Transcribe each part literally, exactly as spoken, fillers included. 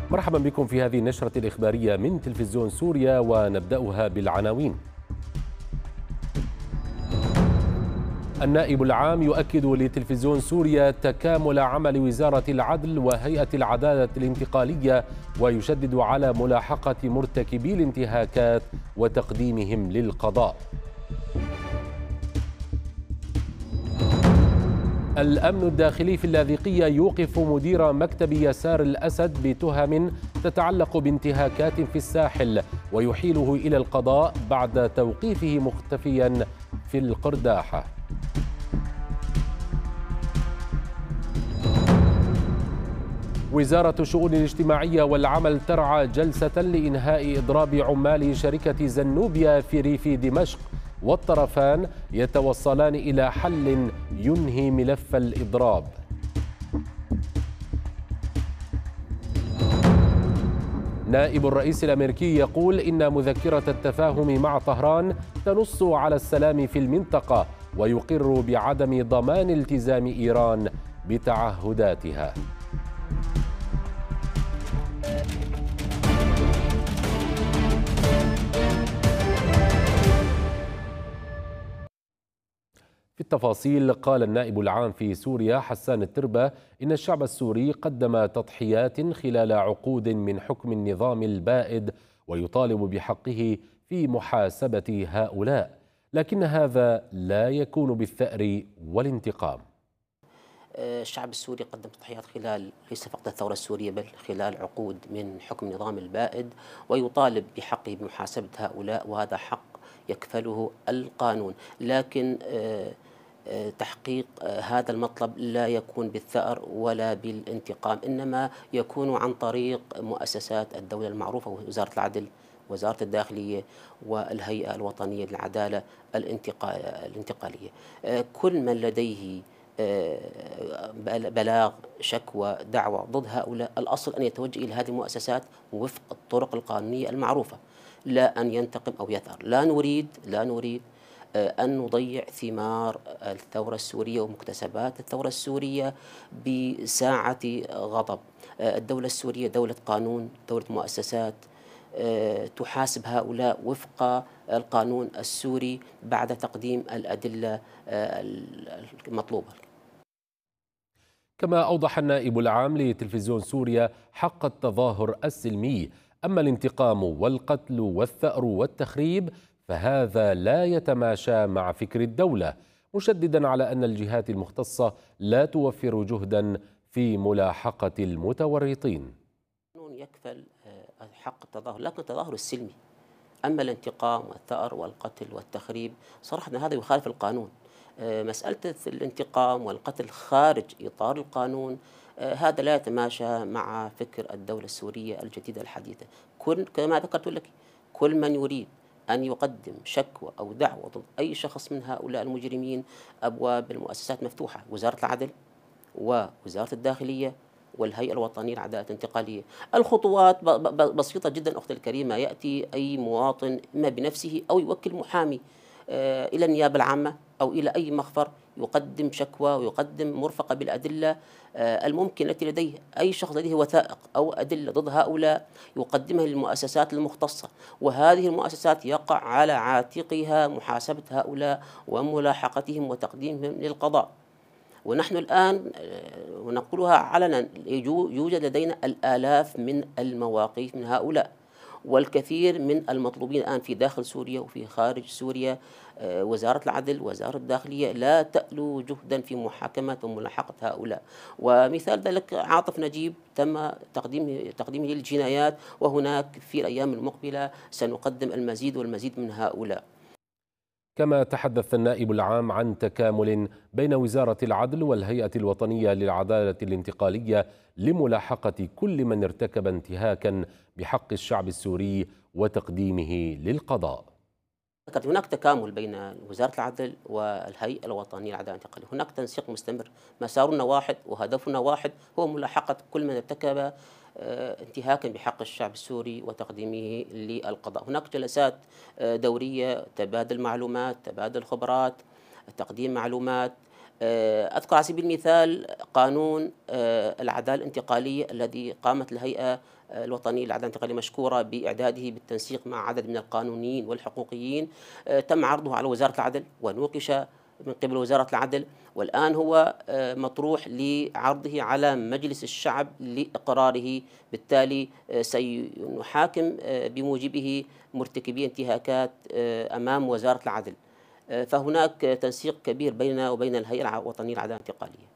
مرحبا بكم في هذه النشرة الإخبارية من تلفزيون سوريا، ونبدأها بالعناوين. النائب العام يؤكد لتلفزيون سوريا تكامل عمل وزارة العدل وهيئة العدالة الانتقالية، ويشدد على ملاحقة مرتكبي الانتهاكات وتقديمهم للقضاء. الأمن الداخلي في اللاذقية يوقف مدير مكتب يسار الأسد بتهم تتعلق بانتهاكات في الساحل، ويحيله إلى القضاء بعد توقيفه مختفيا في القرداحة. وزارة الشؤون الاجتماعية والعمل ترعى جلسة لإنهاء إضراب عمال شركة زنوبيا في ريف دمشق، والطرفان يتوصلان إلى حل ينهي ملف الإضراب. نائب الرئيس الأمريكي يقول إن مذكرة التفاهم مع طهران تنص على السلام في المنطقة، ويقر بعدم ضمان التزام إيران بتعهداتها. في التفاصيل، قال النائب العام في سوريا حسان التربة إن الشعب السوري قدم تضحيات خلال عقود من حكم النظام البائد، ويطالب بحقه في محاسبة هؤلاء، لكن هذا لا يكون بالثأر والانتقام. الشعب السوري قدم تضحيات خلال ليس فقط الثورة السورية بل خلال عقود من حكم النظام البائد، ويطالب بحقه بمحاسبة هؤلاء، وهذا حق يكفله القانون. لكن تحقيق هذا المطلب لا يكون بالثأر ولا بالانتقام، إنما يكون عن طريق مؤسسات الدولة المعروفة، وزارة العدل، وزارة الداخلية، والهيئة الوطنية للعدالة الانتقالية. كل من لديه بلاغ، شكوى، دعوة ضد هؤلاء، الأصل أن يتوجه إلى هذه المؤسسات وفق الطرق القانونية المعروفة، لا أن ينتقم أو يثأر. لا نريد لا نريد أن نضيع ثمار الثورة السورية ومكتسبات الثورة السورية بساعة غضب. الدولة السورية دولة قانون، دولة مؤسسات تحاسب هؤلاء وفق القانون السوري بعد تقديم الأدلة المطلوبة. كما أوضح النائب العام لتلفزيون سوريا حق التظاهر السلمي، أما الانتقام والقتل والثأر والتخريب فهذا لا يتماشى مع فكر الدولة، مشددا على أن الجهات المختصة لا توفر جهدا في ملاحقة المتورطين. يكفل حق التظاهر، لكن التظاهر السلمي. أما الانتقام والثأر والقتل والتخريب صراحة هذا يخالف القانون. مسألة الانتقام والقتل خارج إطار القانون هذا لا يتماشى مع فكر الدولة السورية الجديدة الحديثة. كل كما ذكرت لك، كل من يريد أن يقدم شكوى أو دعوة ضد أي شخص من هؤلاء المجرمين، أبواب المؤسسات مفتوحة، وزارة العدل ووزارة الداخلية والهيئة الوطنية للعدالة الانتقالية. الخطوات بسيطة جدا أختي الكريمة، يأتي أي مواطن إما بنفسه أو يوكل محامي إلى النيابة العامة أو إلى أي مخفر، يقدم شكوى ويقدم مرفقة بالأدلة الممكن التي لديه. أي شخص لديه وثائق أو أدلة ضد هؤلاء يقدمها للمؤسسات المختصة، وهذه المؤسسات يقع على عاتقها محاسبة هؤلاء وملاحقتهم وتقديمهم للقضاء. ونحن الآن ونقولها علنا، يوجد لدينا الآلاف من المواقف من هؤلاء، والكثير من المطلوبين الآن في داخل سوريا وفي خارج سوريا. وزارة العدل وزارة الداخلية لا تألو جهدا في محاكمة وملاحقة هؤلاء. ومثال ذلك عاطف نجيب تم تقديمه تقديمه للجنايات، وهناك في الأيام المقبلة سنقدم المزيد والمزيد من هؤلاء. كما تحدث النائب العام عن تكامل بين وزارة العدل والهيئة الوطنية للعدالة الانتقالية لملاحقة كل من ارتكب انتهاكا بحق الشعب السوري وتقديمه للقضاء. هناك تكامل بين وزارة العدل والهيئة الوطنية للعدالة الانتقالية، هناك تنسيق مستمر، مسارنا واحد وهدفنا واحد، هو ملاحقة كل من ارتكب انتهاكا بحق الشعب السوري وتقديمه للقضاء. هناك جلسات دورية، تبادل معلومات، تبادل خبرات، تقديم معلومات، أذكر على سبيل المثال قانون العدالة الانتقالية الذي قامت الهيئة الوطنية للعدالة الانتقالية مشكورة بإعداده بالتنسيق مع عدد من القانونيين والحقوقيين. تم عرضه على وزارة العدل ونوقش من قبل وزارة العدل، والآن هو مطروح لعرضه على مجلس الشعب لإقراره. بالتالي سنحاكم بموجبه مرتكبي انتهاكات أمام وزارة العدل. فهناك تنسيق كبير بيننا وبين الهيئة الوطنية للعدالة الانتقالية.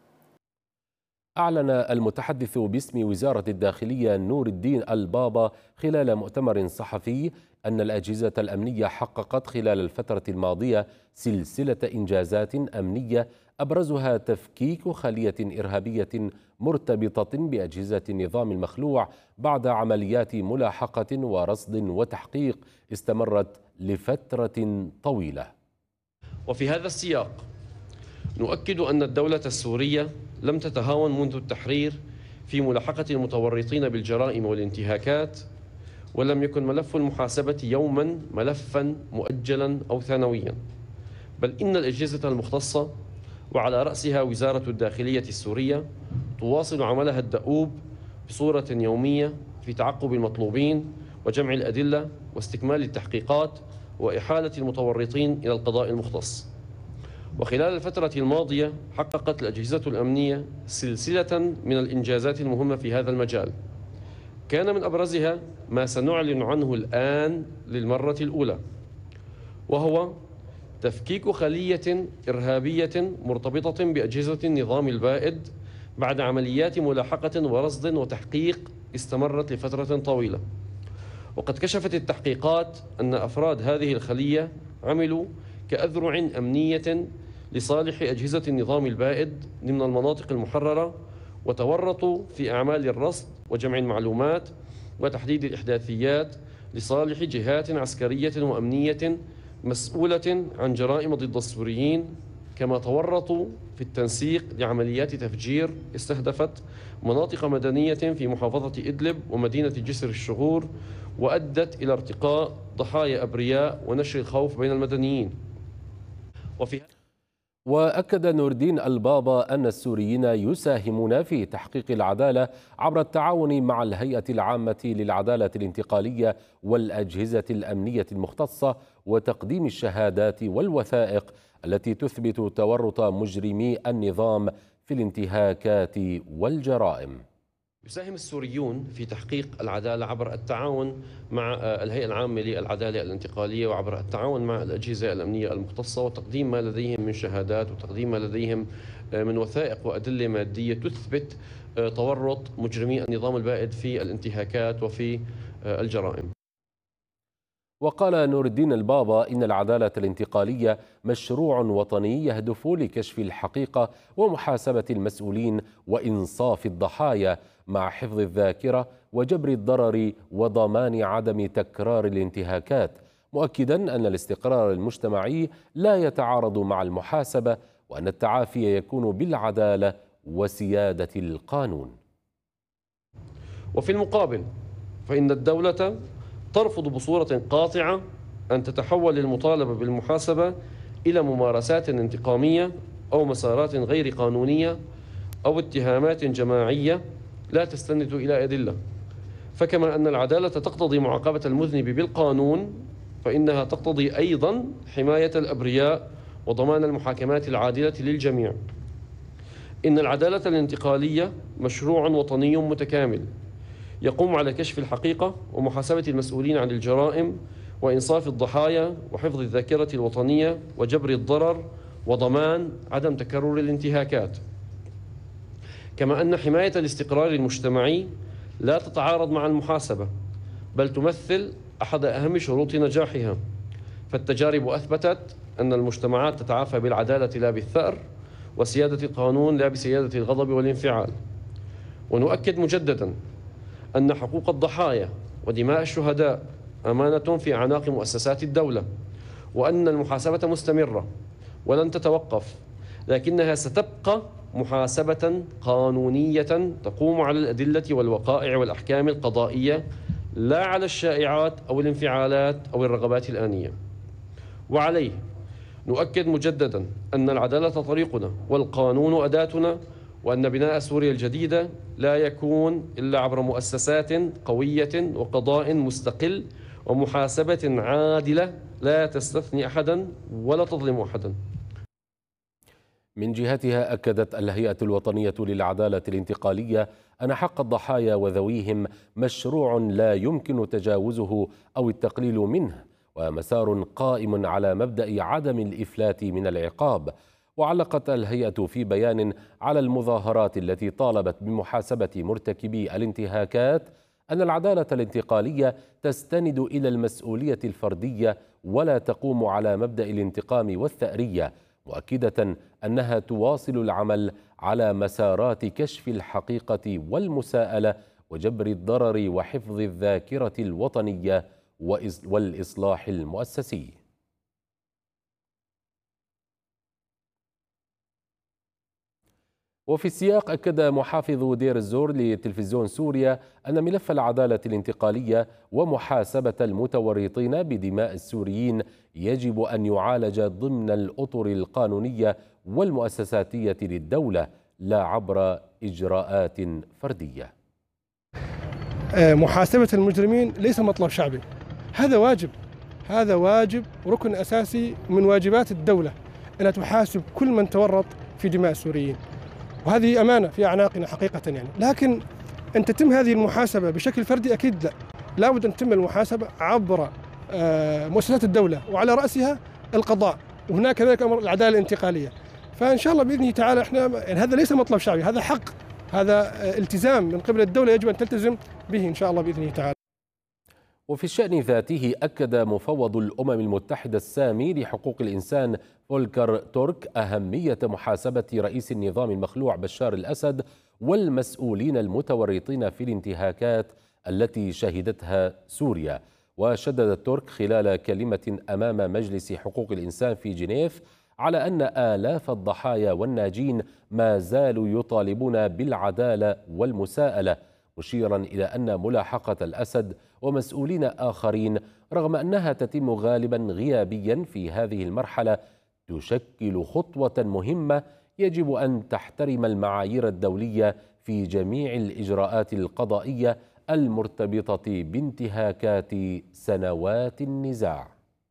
أعلن المتحدث باسم وزارة الداخلية نور الدين البابا خلال مؤتمر صحفي أن الأجهزة الأمنية حققت خلال الفترة الماضية سلسلة إنجازات أمنية أبرزها تفكيك خلية إرهابية مرتبطة بأجهزة النظام المخلوع بعد عمليات ملاحقة ورصد وتحقيق استمرت لفترة طويلة. وفي هذا السياق نؤكد أن الدولة السورية لم تتهاون منذ التحرير في ملاحقة المتورطين بالجرائم والانتهاكات، ولم يكن ملف المحاسبة يوما ملفا مؤجلا أو ثانويا، بل إن الأجهزة المختصة وعلى رأسها وزارة الداخلية السورية تواصل عملها الدؤوب بصورة يومية في تعقب المطلوبين وجمع الأدلة واستكمال التحقيقات وإحالة المتورطين إلى القضاء المختص. وخلال الفترة الماضية حققت الأجهزة الأمنية سلسلة من الإنجازات المهمة في هذا المجال، كان من أبرزها ما سنعلن عنه الآن للمرة الأولى، وهو تفكيك خلية إرهابية مرتبطة بأجهزة النظام البائد بعد عمليات ملاحقة ورصد وتحقيق استمرت لفترة طويلة. وقد كشفت التحقيقات أن أفراد هذه الخلية عملوا كأذرع أمنية لصالح أجهزة النظام البائد ضمن المناطق المحررة، وتورطوا في أعمال الرصد وجمع المعلومات وتحديد الإحداثيات لصالح جهات عسكرية وأمنية مسؤولة عن جرائم ضد السوريين، كما تورطوا في التنسيق لعمليات تفجير استهدفت مناطق مدنية في محافظة إدلب ومدينة جسر الشغور، وأدت إلى ارتقاء ضحايا أبرياء ونشر الخوف بين المدنيين. وفي وأكد نور الدين البابا أن السوريين يساهمون في تحقيق العدالة عبر التعاون مع الهيئة العامة للعدالة الانتقالية والأجهزة الأمنية المختصة وتقديم الشهادات والوثائق التي تثبت تورط مجرمي النظام في الانتهاكات والجرائم. يساهم السوريون في تحقيق العدالة عبر التعاون مع الهيئة العامة للعدالة الانتقالية وعبر التعاون مع الأجهزة الأمنية المختصة وتقديم ما لديهم من شهادات وتقديم ما لديهم من وثائق وأدلة مادية تثبت تورط مجرمي النظام البائد في الانتهاكات وفي الجرائم. وقال نور الدين البابا إن العدالة الانتقالية مشروع وطني يهدف لكشف الحقيقة ومحاسبة المسؤولين وإنصاف الضحايا مع حفظ الذاكرة وجبر الضرر وضمان عدم تكرار الانتهاكات، مؤكدا أن الاستقرار المجتمعي لا يتعارض مع المحاسبة وأن التعافي يكون بالعدالة وسيادة القانون. وفي المقابل فإن الدولة ترفض بصورة قاطعة أن تتحول المطالبة بالمحاسبة إلى ممارسات انتقامية أو مسارات غير قانونية أو اتهامات جماعية لا تستند إلى أدلة. فكما أن العدالة تقتضي معاقبة المذنب بالقانون، فإنها تقتضي أيضا حماية الأبرياء وضمان المحاكمات العادلة للجميع. إن العدالة الانتقالية مشروع وطني متكامل يقوم على كشف الحقيقة ومحاسبة المسؤولين عن الجرائم وإنصاف الضحايا وحفظ الذاكرة الوطنية وجبر الضرر وضمان عدم تكرر الانتهاكات. كما أن حماية الاستقرار المجتمعي لا تتعارض مع المحاسبة، بل تمثل أحد أهم شروط نجاحها، فالتجارب أثبتت أن المجتمعات تتعافى بالعدالة لا بالثأر، وسيادة القانون لا بسيادة الغضب والانفعال. ونؤكد مجددا أن حقوق الضحايا ودماء الشهداء أمانة في أعناق مؤسسات الدولة، وأن المحاسبة مستمرة ولن تتوقف، لكنها ستبقى محاسبة قانونية تقوم على الأدلة والوقائع والأحكام القضائية، لا على الشائعات أو الانفعالات أو الرغبات الآنية. وعليه نؤكد مجددا أن العدالة طريقنا والقانون أداتنا، وأن بناء سوريا الجديدة لا يكون إلا عبر مؤسسات قوية وقضاء مستقل ومحاسبة عادلة لا تستثني أحدا ولا تظلم أحدا. من جهتها أكدت الهيئة الوطنية للعدالة الانتقالية أن حق الضحايا وذويهم مشروع لا يمكن تجاوزه أو التقليل منه، ومسار قائم على مبدأ عدم الإفلات من العقاب. وعلقت الهيئة في بيان على المظاهرات التي طالبت بمحاسبة مرتكبي الانتهاكات أن العدالة الانتقالية تستند إلى المسؤولية الفردية ولا تقوم على مبدأ الانتقام والثأرية، مؤكدة أنها تواصل العمل على مسارات كشف الحقيقة والمساءلة وجبر الضرر وحفظ الذاكرة الوطنية والإصلاح المؤسسي. وفي السياق أكد محافظ دير الزور لتلفزيون سوريا أن ملف العدالة الانتقالية ومحاسبة المتورطين بدماء السوريين يجب أن يعالج ضمن الأطر القانونية والمؤسساتية للدولة لا عبر إجراءات فردية. محاسبة المجرمين ليس مطلب شعبي، هذا واجب، هذا واجب ركن أساسي من واجبات الدولة أنها تحاسب كل من تورط في دماء السوريين، وهذه أمانة في أعناقنا حقيقة يعني. لكن أن تتم هذه المحاسبة بشكل فردي أكيد لا، لابد أن تتم المحاسبة عبر مؤسسات الدولة وعلى رأسها القضاء، وهناك كذلك أمر العدالة الانتقالية. فإن شاء الله بإذنه تعالى إحنا يعني هذا ليس مطلب شعبي، هذا حق، هذا التزام من قبل الدولة يجب أن تلتزم به إن شاء الله بإذنه تعالى. وفي الشأن ذاته أكد مفوض الأمم المتحدة السامي لحقوق الإنسان فولكر تورك أهمية محاسبة رئيس النظام المخلوع بشار الأسد والمسؤولين المتورطين في الانتهاكات التي شهدتها سوريا. وشدد تورك خلال كلمة أمام مجلس حقوق الإنسان في جنيف على أن آلاف الضحايا والناجين ما زالوا يطالبون بالعدالة والمساءلة، مشيرا إلى أن ملاحقة الأسد ومسؤولين آخرين رغم أنها تتم غالبا غيابيا في هذه المرحلة تشكل خطوة مهمة يجب أن تحترم المعايير الدولية في جميع الإجراءات القضائية المرتبطة بانتهاكات سنوات النزاع.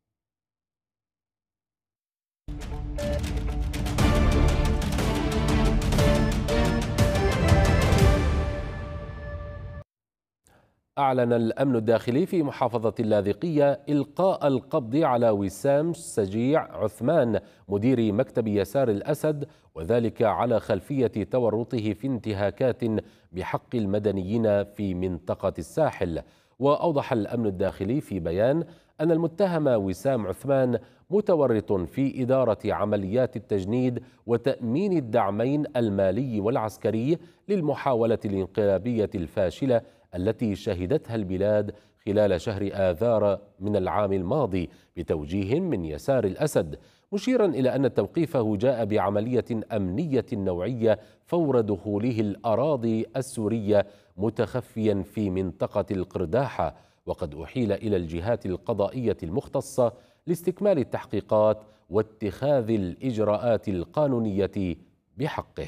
أعلن الأمن الداخلي في محافظة اللاذقية إلقاء القبض على وسام سجيع عثمان مدير مكتب يسار الأسد، وذلك على خلفية تورطه في انتهاكات بحق المدنيين في منطقة الساحل. وأوضح الأمن الداخلي في بيان أن المتهم وسام عثمان متورط في إدارة عمليات التجنيد وتأمين الدعمين المالي والعسكري للمحاولة الانقلابية الفاشلة التي شهدتها البلاد خلال شهر آذار من العام الماضي بتوجيه من يسار الأسد، مشيرا إلى أن توقيفه جاء بعملية أمنية نوعية فور دخوله الأراضي السورية متخفيا في منطقة القرداحة، وقد أحيل إلى الجهات القضائية المختصة لاستكمال التحقيقات واتخاذ الإجراءات القانونية بحقه.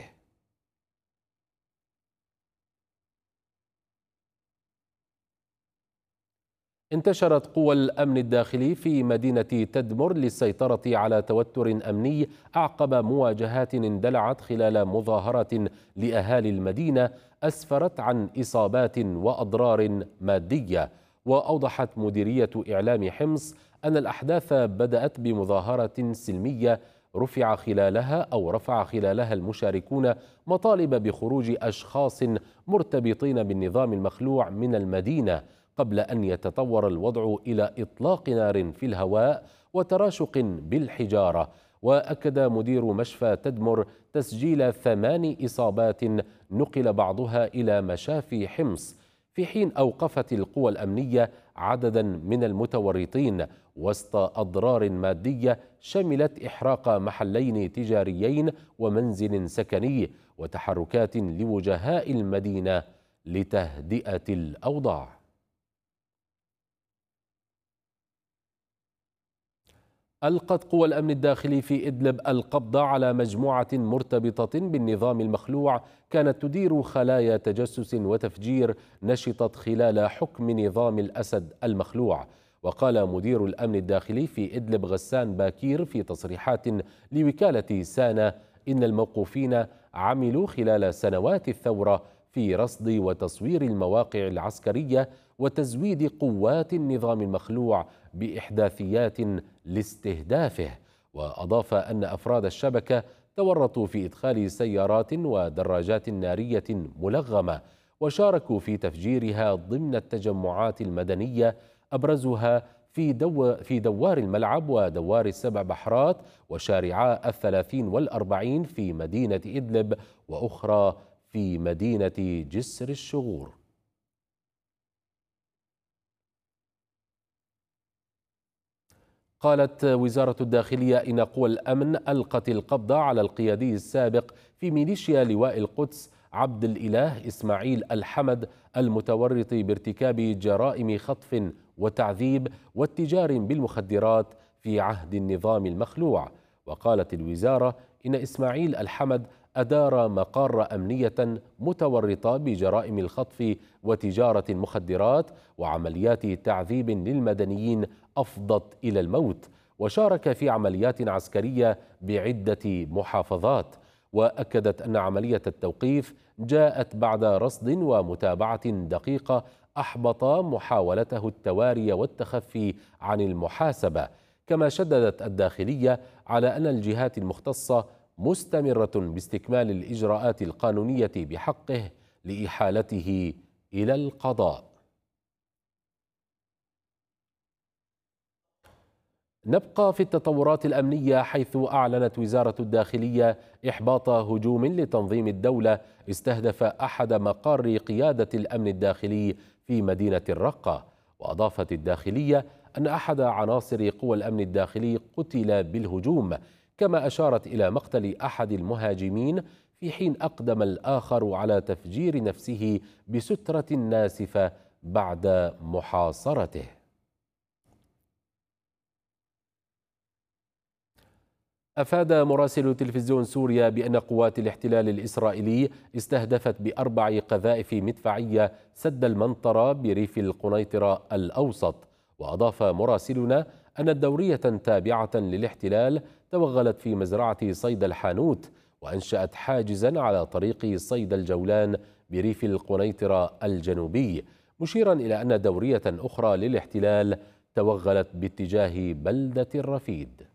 انتشرت قوى الأمن الداخلي في مدينة تدمر للسيطرة على توتر أمني أعقب مواجهات اندلعت خلال مظاهرة لأهالي المدينة أسفرت عن إصابات وأضرار مادية. وأوضحت مديرية إعلام حمص أن الأحداث بدأت بمظاهرة سلمية رفع خلالها أو رفع خلالها المشاركون مطالب بخروج أشخاص مرتبطين بالنظام المخلوع من المدينة، قبل أن يتطور الوضع إلى إطلاق نار في الهواء وتراشق بالحجارة. وأكد مدير مشفى تدمر تسجيل ثمان إصابات نقل بعضها إلى مشافي حمص، في حين أوقفت القوى الأمنية عددا من المتورطين وسط أضرار مادية شملت إحراق محلين تجاريين ومنزل سكني وتحركات لوجهاء المدينة لتهدئة الأوضاع. ألقت قوى الأمن الداخلي في إدلب القبض على مجموعة مرتبطة بالنظام المخلوع كانت تدير خلايا تجسس وتفجير نشطت خلال حكم نظام الأسد المخلوع. وقال مدير الأمن الداخلي في إدلب غسان باكير في تصريحات لوكالة سانا إن الموقوفين عملوا خلال سنوات الثورة في رصد وتصوير المواقع العسكرية وتزويد قوات النظام المخلوع بإحداثيات لاستهدافه. وأضاف أن أفراد الشبكة تورطوا في إدخال سيارات ودراجات نارية ملغمة وشاركوا في تفجيرها ضمن التجمعات المدنية أبرزها في, دو في دوار الملعب ودوار السبع بحرات وشارعا الثلاثين والأربعين في مدينة إدلب وأخرى في مدينة جسر الشغور. قالت وزارة الداخلية إن قوى الأمن ألقت القبض على القيادي السابق في ميليشيا لواء القدس عبد الإله إسماعيل الحمد المتورط بارتكاب جرائم خطف وتعذيب واتجار بالمخدرات في عهد النظام المخلوع. وقالت الوزارة إن إسماعيل الحمد أدار مقار أمنية متورطة بجرائم الخطف وتجارة المخدرات وعمليات تعذيب للمدنيين أفضت إلى الموت، وشارك في عمليات عسكرية بعدة محافظات. وأكدت أن عملية التوقيف جاءت بعد رصد ومتابعة دقيقة أحبط محاولته التواري والتخفي عن المحاسبة. كما شددت الداخلية على أن الجهات المختصة مستمرة باستكمال الإجراءات القانونية بحقه لإحالته إلى القضاء. نبقى في التطورات الأمنية، حيث أعلنت وزارة الداخلية إحباط هجوم لتنظيم الدولة استهدف أحد مقار قيادة الأمن الداخلي في مدينة الرقة. وأضافت الداخلية أن أحد عناصر قوى الأمن الداخلي قتل بالهجوم، كما أشارت إلى مقتل أحد المهاجمين في حين أقدم الآخر على تفجير نفسه بسترة ناسفة بعد محاصرته. أفاد مراسل تلفزيون سوريا بأن قوات الاحتلال الإسرائيلي استهدفت بأربع قذائف مدفعية سد المنطرة بريف القنيطرة الأوسط. وأضاف مراسلنا أن الدورية تابعة للاحتلال توغلت في مزرعة صيد الحانوت وأنشأت حاجزا على طريق صيد الجولان بريف القنيطرة الجنوبي، مشيرا إلى أن دورية أخرى للاحتلال توغلت باتجاه بلدة الرفيد.